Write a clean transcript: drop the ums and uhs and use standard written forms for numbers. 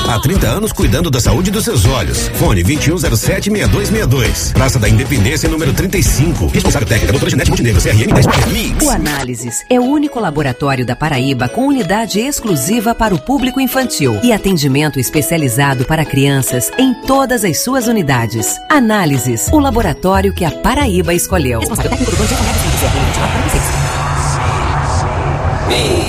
Há 30 anos cuidando da saúde dos seus olhos. Fone 2107-6262. Praça da Independência, número 35. Responsável técnica, doutora Janete Montenegro, CRM 10 Mix. O Análises é o único laboratório da Paraíba com unidade exclusiva para o público infantil e atendimento especializado para crianças em todas as suas unidades. Análises, o laboratório que a Paraíba escolheu. Responsável técnico do Banco de